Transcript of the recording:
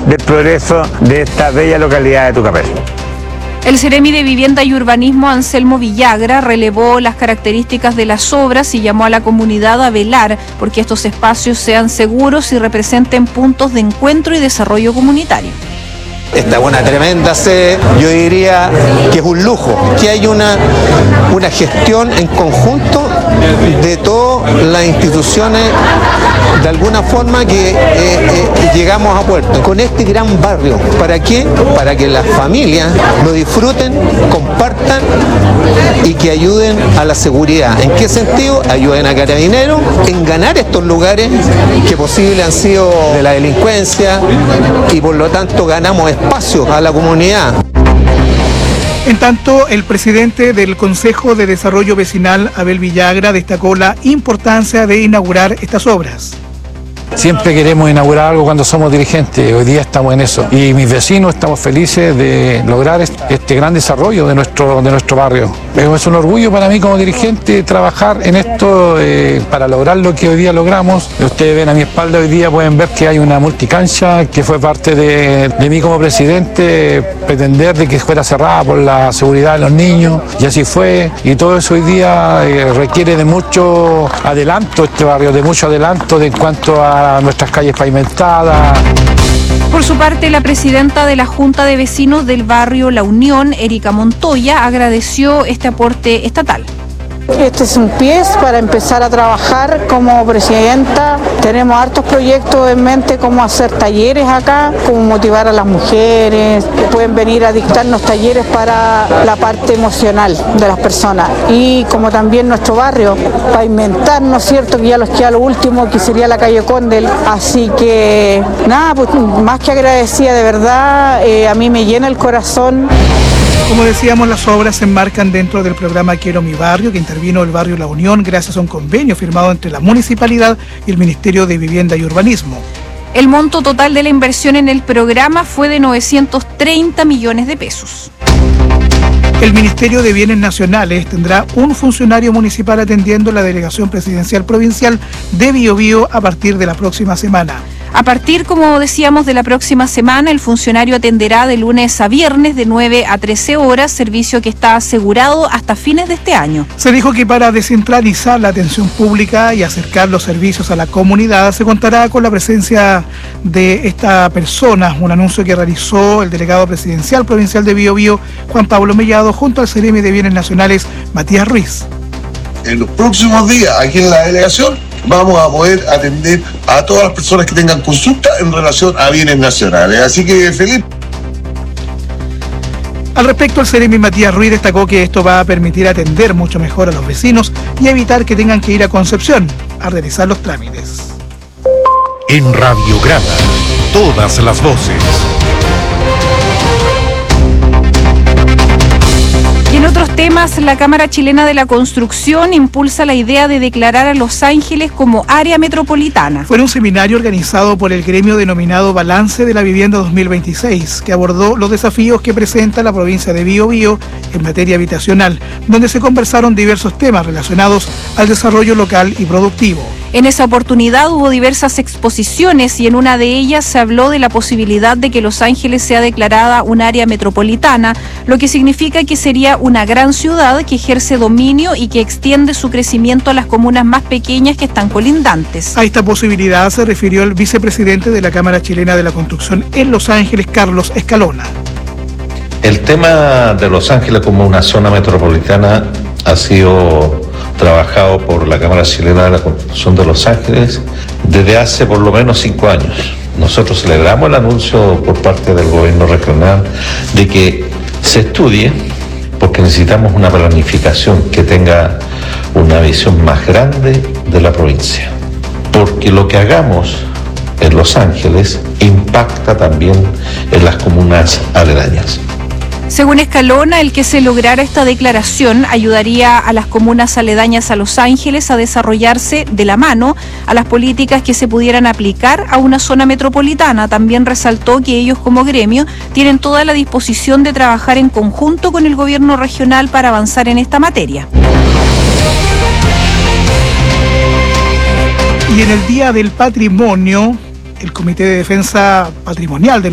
del progreso de esta bella localidad de Tucapel. El Seremi de Vivienda y Urbanismo, Anselmo Villagra, relevó las características de las obras y llamó a la comunidad a velar porque estos espacios sean seguros y representen puntos de encuentro y desarrollo comunitario. Esta es una tremenda sede, yo diría que es un lujo, que hay una gestión en conjunto de todas las instituciones, de alguna forma que llegamos a puerto. Con este gran barrio, ¿para qué? Para que las familias lo disfruten, compartan y que ayuden a la seguridad. ¿En qué sentido? Ayuden a Carabineros en ganar estos lugares que posible han sido de la delincuencia y por lo tanto ganamos espacio a la comunidad. En tanto, el presidente del Consejo de Desarrollo Vecinal, Abel Villagra, destacó la importancia de inaugurar estas obras. Siempre queremos inaugurar algo cuando somos dirigentes, hoy día estamos en eso. Y mis vecinos estamos felices de lograr este gran desarrollo de nuestro barrio. Es un orgullo para mí como dirigente trabajar en esto para lograr lo que hoy día logramos. Ustedes ven a mi espalda hoy día, pueden ver que hay una multicancha que fue parte de mí como presidente, pretender de que fuera cerrada por la seguridad de los niños, y así fue. Y todo eso hoy día requiere de mucho adelanto este barrio, de mucho adelanto en cuanto a nuestras calles pavimentadas. Por su parte, la presidenta de la Junta de Vecinos del barrio La Unión, Erika Montoya, agradeció este aporte estatal. Este es un pie para empezar a trabajar como presidenta. Tenemos hartos proyectos en mente, como hacer talleres acá, como motivar a las mujeres. Pueden venir a dictarnos talleres para la parte emocional de las personas. Y como también nuestro barrio, pavimentar, ¿no es cierto? Que ya nos queda lo último, que sería la calle Condel. Así que, nada, pues más que agradecida, de verdad, a mí me llena el corazón. Como decíamos, las obras se enmarcan dentro del programa Quiero mi barrio, que intervino el barrio La Unión gracias a un convenio firmado entre la municipalidad y el Ministerio de Vivienda y Urbanismo. El monto total de la inversión en el programa fue de 930 millones de pesos. El Ministerio de Bienes Nacionales tendrá un funcionario municipal atendiendo la delegación presidencial provincial de Biobío a partir de la próxima semana. A partir, como decíamos, de la próxima semana, el funcionario atenderá de lunes a viernes de 9 a 13 horas, servicio que está asegurado hasta fines de este año. Se dijo que para descentralizar la atención pública y acercar los servicios a la comunidad, se contará con la presencia de esta persona, un anuncio que realizó el delegado presidencial provincial de Biobío, Juan Pablo Mellado, junto al Seremi de Bienes Nacionales, Matías Ruiz. En los próximos días, aquí en la delegación, vamos a poder atender a todas las personas que tengan consulta en relación a bienes nacionales. Así que, Felipe. Al respecto, el Seremi Matías Ruiz destacó que esto va a permitir atender mucho mejor a los vecinos y evitar que tengan que ir a Concepción a realizar los trámites. En Radiograma, todas las voces. Y en otros temas, la Cámara Chilena de la Construcción impulsa la idea de declarar a Los Ángeles como área metropolitana. Fue un seminario organizado por el gremio denominado Balance de la Vivienda 2026, que abordó los desafíos que presenta la provincia de Biobío en materia habitacional, donde se conversaron diversos temas relacionados al desarrollo local y productivo. En esa oportunidad hubo diversas exposiciones y en una de ellas se habló de la posibilidad de que Los Ángeles sea declarada un área metropolitana, lo que significa que sería una gran ciudad que ejerce dominio y que extiende su crecimiento a las comunas más pequeñas que están colindantes. A esta posibilidad se refirió el vicepresidente de la Cámara Chilena de la Construcción en Los Ángeles, Carlos Escalona. El tema de Los Ángeles como una zona metropolitana ha sido trabajado por la Cámara Chilena de la Construcción de Los Ángeles desde hace por lo menos 5 años. Nosotros celebramos el anuncio por parte del gobierno regional de que se estudie, porque necesitamos una planificación que tenga una visión más grande de la provincia. Porque lo que hagamos en Los Ángeles impacta también en las comunas aledañas. Según Escalona, el que se lograra esta declaración ayudaría a las comunas aledañas a Los Ángeles a desarrollarse de la mano a las políticas que se pudieran aplicar a una zona metropolitana. También resaltó que ellos como gremio tienen toda la disposición de trabajar en conjunto con el gobierno regional para avanzar en esta materia. Y en el Día del Patrimonio, el Comité de Defensa Patrimonial de